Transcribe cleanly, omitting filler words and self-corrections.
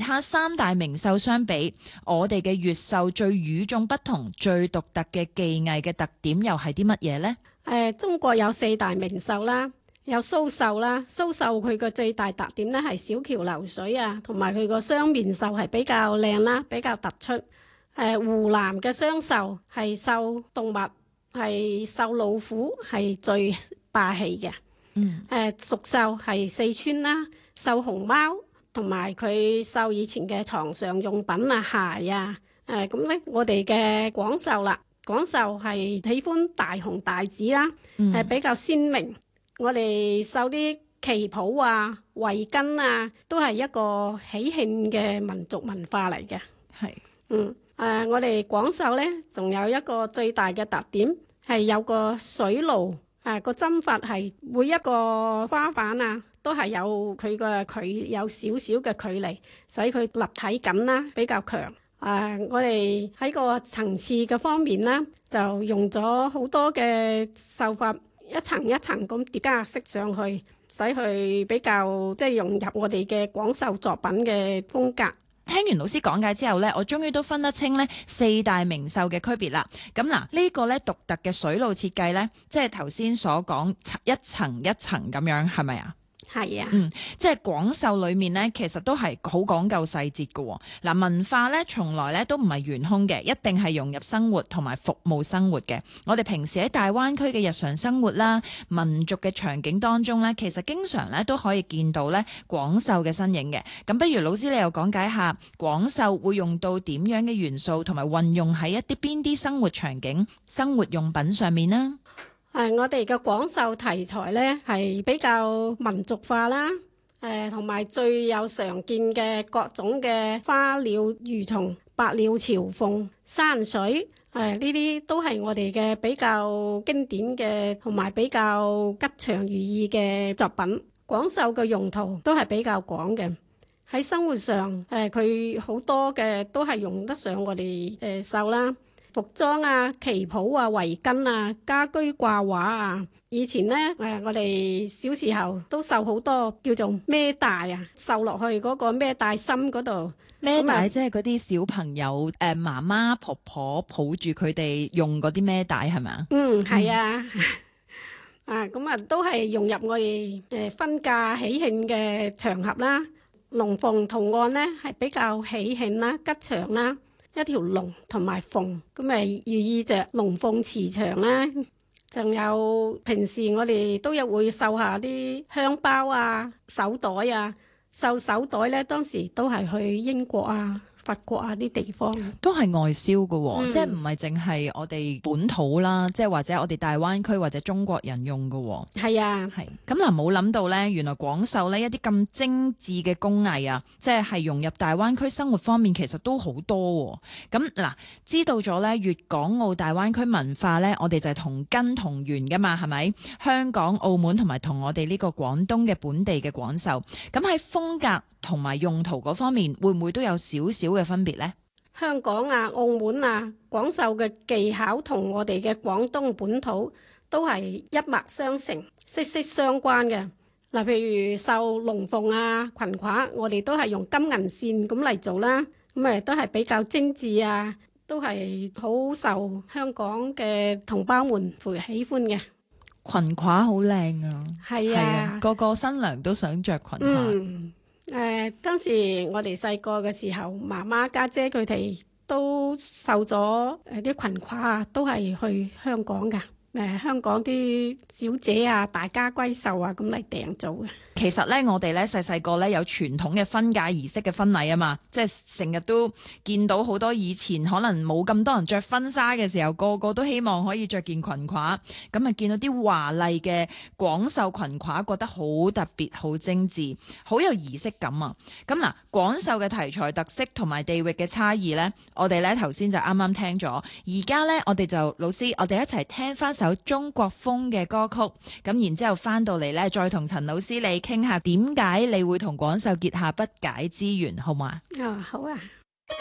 他三大名獸相比，我哋嘅越秀最與眾不同、最獨特嘅技藝嘅特點又係啲乜嘢呢？ 中國有四大名獸啦，有蘇獸啦。蘇獸佢個最大特點咧係小橋流水啊，同埋佢個雙面獸係比較靚啦，比較突出。湖南嘅雙獸係獸動物，係獸老虎係最霸氣嘅。蜀獸係四川啦，獸熊貓同埋佢獸以前嘅床上用品啊、鞋啊。咁咧，我哋嘅廣獸啦，廣獸係喜歡大紅大紫啦，比較鮮明。我哋繡啲旗袍啊、圍巾啊，都係一個喜慶嘅民族文化嚟嘅。 係， 我哋廣繡咧，仲有一個最大嘅特點係有個水爐，個針法係每一個花瓣啊，都係有佢嘅有少少嘅距離，使佢立體感啦比較強。我哋喺個層次嘅方面啦，就用咗好多嘅繡法，一層一層咁疊加色上去，使佢比較即係融入我哋嘅廣繡作品嘅風格。 聽完老師講解之後呢，我終於都分得清呢四大名獸嘅區別啦。咁嗱，呢個呢獨特嘅水路設計呢，即係頭先所講一層一層咁樣，係咪啊？ 係啊， 即係廣繡裏面呢，其實都係好講究細節嘅。嗱，文化呢，從來呢都唔係懸空嘅，一定係融入生活同埋服務生活嘅。我哋平時喺大灣區嘅日常生活啦、民族嘅場景當中呢，其實經常呢都可以見到呢廣繡嘅身影嘅。咁不如老師你又講解下廣繡會用到點樣嘅元素，同埋運用喺一啲邊啲生活場景、生活用品上面呢？ 我哋嘅廣繡題材呢係比較民族化啦，同埋最有常見嘅各種嘅花鳥魚蟲、百鳥朝鳳、山水，呢啲都係我哋嘅比較經典嘅，同埋比較吉祥如意嘅作品。廣繡嘅用途都係比較廣嘅，喺生活上佢好多嘅都係用得上我哋繡啦。服裝啊、旗袍啊、圍巾啊、家居掛畫啊，以前呢，我哋小時候都繡好多叫做孭帶啊，繡落去嗰個孭帶心嗰度。 孭帶即係嗰啲小朋友媽媽婆婆抱住佢哋用嗰啲孭帶係咪啊？ 係啊。咁啊都係融入我哋婚嫁喜慶嘅場合啦。龍鳳圖案呢係比較喜慶啦、吉祥啦。一條龍同埋鳳，咁咪寓意着龍鳳慈祥啦。仲有平時我哋都有會繡下啲香包啊、手袋啊。繡手袋呢，當時都係去英國啊、法國啊啲地方， 都係外銷嘅，即係唔係淨係我哋本土啦，即係或者我哋大灣區或者中國人用嘅。 係啊， 係咁嗱，冇諗到呢，原來廣繡呢一啲咁精緻嘅工藝啊，即係融入大灣區生活方面，其實都好多。咁嗱，知道咗呢粵港澳大灣區文化呢，我哋就係同根同源噶嘛，係咪？香港、澳門同埋同我哋呢個廣東嘅本地嘅廣繡，咁喺風格同埋用途嗰方面，會唔會都有少少嘅分別呢？ 香港啊、澳門啊，廣繡嘅技巧同我哋嘅廣東本土都係一脈相承、息息相關嘅。嗱，譬如繡龍鳳啊、裙褂，我哋都係用金銀線咁嚟做啦，咁都係比較精緻啊，都係好受香港嘅同胞們喜歡嘅。 裙褂好靚啊！ 係啊， 個個新娘都想着裙褂。 當時我哋細個嘅時候，媽媽家姐佢哋都繡咗啲裙褂啊，都係去香港㗎。香港啲小姐啊、大家閨秀啊咁嚟訂做嘅。其實咧，我哋咧細細個咧有傳統嘅婚嫁儀式嘅婚禮啊嘛，即係成日都見到好多以前可能冇咁多人着婚紗嘅時候，個個都希望可以着件裙褂，咁啊見到啲華麗嘅廣繡裙褂，覺得好特別、好精緻、好有儀式感啊！咁嗱，廣繡嘅題材特色同埋地域嘅差異咧，我哋咧頭先就啱啱聽咗，而家咧我哋就老師，我哋一齊聽翻首中國風嘅歌曲，咁然之後翻到嚟咧，再同陳老師你傾下點解你會同廣繡結下不解之緣，好嘛？ 好啊。